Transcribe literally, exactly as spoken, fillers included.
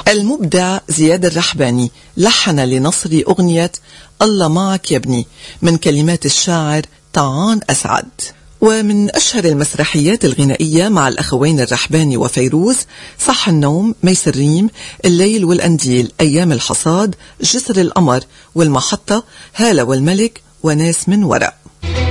المبدع زياد الرحباني لحن لنصري أغنية الله معك يا ابني من كلمات الشاعر طعان أسعد. ومن أشهر المسرحيات الغنائية مع الأخوين الرحباني وفيروز صح النوم، ميس الريم، الليل والأنديل، أيام الحصاد، جسر القمر، والمحطة، هالة والملك، وناس من ورق.